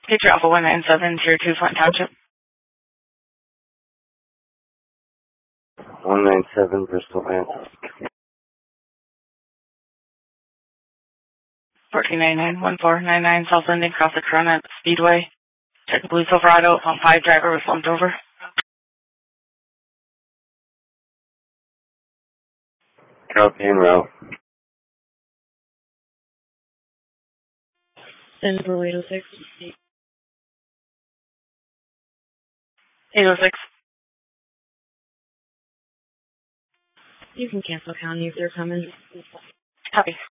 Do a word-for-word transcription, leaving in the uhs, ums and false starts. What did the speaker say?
Picture Alpha one nine seven, Tier two, Flint Township. one nine seven, Bristol, Mass. fourteen ninety-nine, one four nine nine, South Ending, across the Corona Speedway. Check the blue Silverado, pump five, driver was slumped over. Copy en route. Send for eight oh six. eight oh six. You can cancel county if they're coming. Copy.